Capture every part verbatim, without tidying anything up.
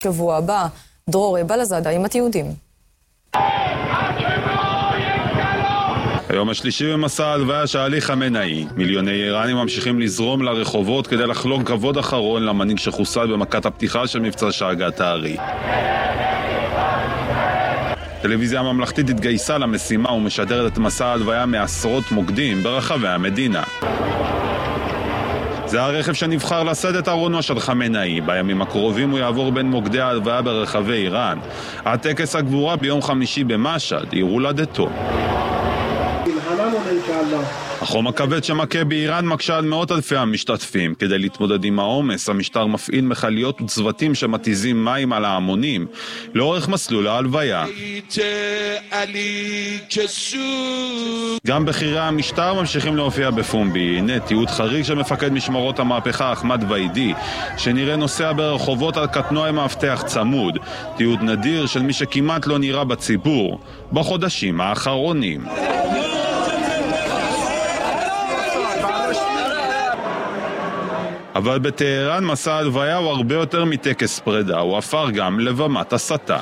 שבוע הבא. דרור בלזדה עם התיעודים. היום השלישי במסע ההלוויה של עלי חמינאי. מיליוני איראנים ממשיכים לזרום לרחובות כדי לחלוק כבוד אחרון למנהיג שחוסל במכת הפתיחה של מבצע שאגת הארי. טלוויזיה הממלכתית התגייסה למשימה ומשדרת את מסע ההלוויה מעשרות מוקדים ברחבי המדינה. זה הרכב שנבחר לשאת את ארונו של חמינאי. בימים הקרובים הוא יעבור בין מוקדי ההלוויה ברחבי איראן. הטקס הגבורה ביום חמישי במשהד, עיר הולדתו. החום הכבד שמכה באיראן מקשה על מאות אלפי המשתתפים. כדי להתמודד עם העומס, המשטר מפעיל מכליות וצוותים שמתיזים מים על ההמונים לאורך מסלול ההלוויה. גם בכירי המשטר ממשיכים להופיע בפומבי. הנה תיעוד חריג של מפקד משמרות המהפכה אחמד ויידי, שנראה נוסע ברחובות על קטנוע מאבטח צמוד. תיעוד נדיר של מי שכמעט לא נראה בציבור בחודשים האחרונים. אבל בטהרן מסע ההלוויה הוא הרבה יותר מטקס פרידה, הוא הפך גם לבמת הסתה.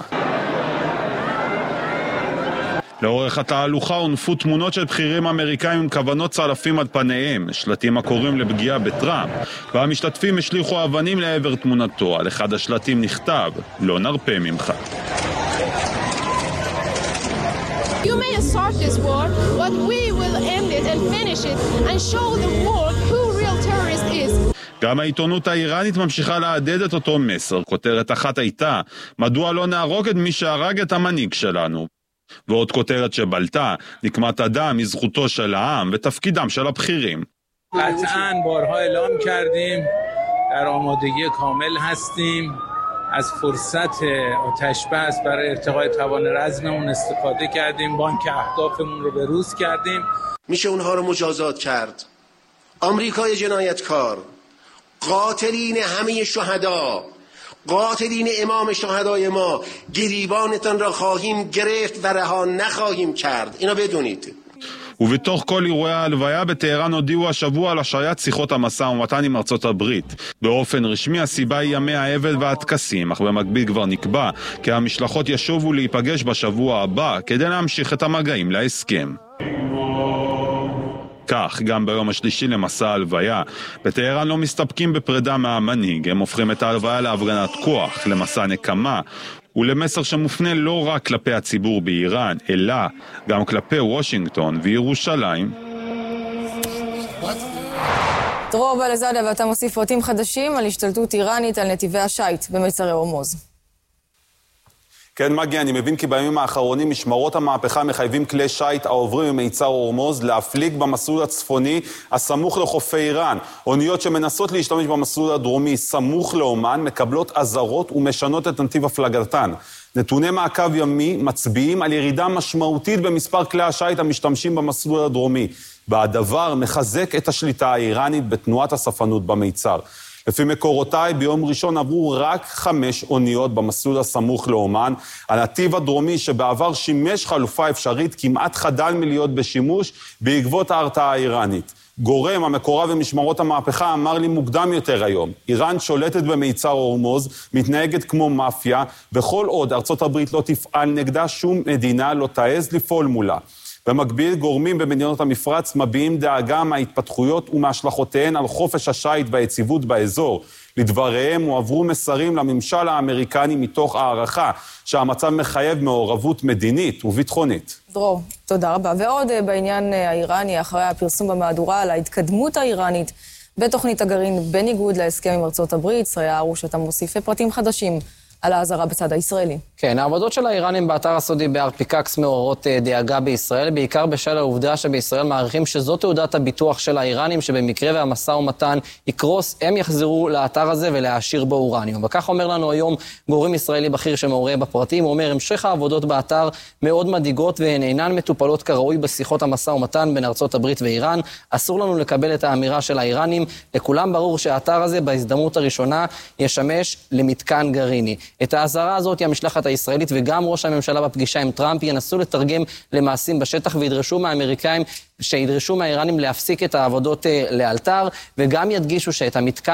לאורך התהלוכה הונפו תמונות של בכירים אמריקאים עם כוונות צלפים על פניהם, שלטים הקוראים לפגיעה בטראמפ, והמשתתפים השליחו אבנים לעבר תמונתו. על אחד השלטים נכתב, לא נרפה ממך. You may start this war, but we will end it and finish it and show the world who real terrorist is. גם העיתונות האיראנית ממשיכה להדהד את אותו מסר. כותרת אחת הייתה, מדוע לא נהרוג את מי שהרג את המנהיג שלנו? ועוד כותרת שבלטה, נקמת הדם מזכותו של העם ותפקידם של הבכירים. قطعاً بارها اعلام کردیم در آمادگی کامل هستیم از فرصت آتش‌بس برای ارتقای توان رزممون استفاده کردیم بانک اهدافمون رو به روز کردیم. میشه اونها رو مجازات کرد. آمریکای جنایتکار، قاتلین همه شهدا، قاتلین امام شهدای ما، گریبانتان را خواهیم گرفت و رها نخواهیم کرد. اینا بدونید. ובתוך כל אירועי ההלוויה בטהרן הודיעו השבוע על השעיית שיחות המשא ומתן עם ארצות הברית. באופן רשמי הסיבה היא ימי האבל והטקסים, אך במקביל כבר נקבע כי המשלחות ישובו להיפגש בשבוע הבא כדי להמשיך את המגעים להסכם. כך, גם ביום השלישי למסע ההלוויה, בטהרן לא מסתפקים בפרידה מהמנהיג, הם הופכים את ההלוויה להפגנת כוח, למסע נקמה, ולמסר שמופנה לא רק כלפי הציבור באיראן, אלא גם כלפי וושינגטון וירושלים. דרור בלזדה, ואתה מוסיף פרטים חדשים על השתלטות איראנית על נתיבי השיט במצרי הורמוז. כן, מגי, אני מבין כי בימים האחרונים משמרות המהפכה מחייבים כלי שיט העוברים ממיצר הורמוז להפליג במסלול הצפוני הסמוך לחופי איראן. אוניות שמנסות להשתמש במסלול הדרומי סמוך לאומן מקבלות אזהרות ומשנות את נתיב הפלגתן. נתוני מעקב ימי מצביעים על ירידה משמעותית במספר כלי השיט המשתמשים במסלול הדרומי, והדבר מחזק את השליטה האיראנית בתנועת הספנות במיצר. לפי מקורותיי, ביום ראשון עברו רק חמש אוניות במסלול הסמוך לאומן. הנתיב הדרומי שבעבר שימש חלופה אפשרית כמעט חדל מלהיות בשימוש בעקבות ההרתעה האיראנית. גורם המקורב במשמרות המהפכה אמר לי מוקדם יותר היום, איראן שולטת במיצר הורמוז, מתנהגת כמו מאפיה, וכל עוד ארצות הברית לא תפעל נגדה, שום מדינה לא תעז לפעול מולה. במקביל, גורמים במדינות המפרץ מביעים דאגה מההתפתחויות ומהשלכותיהן על חופש השיט והיציבות באזור. לדבריהם הועברו מסרים לממשל האמריקני מתוך הערכה שהמצב מחייב מעורבות מדינית וביטחונית. דרור, תודה רבה. ועוד בעניין האיראני, אחרי הפרסום במהדורה על ההתקדמות האיראנית בתוכנית הגרעין בניגוד להסכם עם ארצות הברית, שריה ארוש, אתה מוסיף פרטים חדשים על האזהרה בצד הישראלי. כן, העבודות של האיראנים באתר הסודי בארפיקקס מעוררות דאגה בישראל, בעיקר בשל העובדה שבישראל מעריכים שזו תעודת הביטוח של האיראנים, שבמקרה והמשא ומתן יקרוס, הם יחזרו לאתר הזה ולהעשיר בו אורניום. וכך אומר לנו היום גורם ישראלי בכיר שמעורה בפרטים, הוא אומר, המשך העבודות באתר מאוד מדאיגות והן אינן מטופלות כראוי בשיחות המשא ומתן בין ארצות הברית ואיראן. אסור לנו לקבל את האמירה של האיראנים. לכולם ברור שהאתר הזה בהזדמנות הראשונה ישמש למתקן גרעיני. את האזהרה הזאת המשלחת הישראלית וגם ראש הממשלה בפגישה עם טראמפ ינסו לתרגם למעשים בשטח וידרשו מהאמריקאים, שידרשו מהאיראנים להפסיק את העבודות לאלתר, וגם ידגישו שאת המתקן